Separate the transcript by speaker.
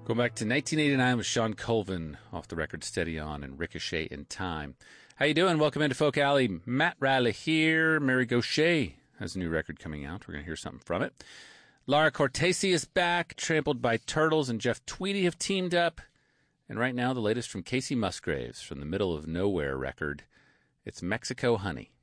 Speaker 1: Going back to 1989 with Shawn Colvin off the record Steady On and Ricochet in Time. How you doing? Welcome into Folk Alley. Matt Riley here. Mary Gaucher has a new record coming out. We're going to hear something from it. Lara Cortese is back. Trampled by Turtles and Jeff Tweedy have teamed up. And right now, the latest from Casey Musgraves from the Middle of Nowhere record. It's Mexico Honey.